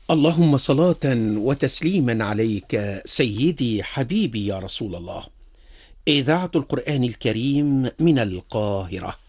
اللهم صلاة وتسليما عليك سيدي حبيبي يا رسول الله. إذاعة القرآن الكريم من القاهرة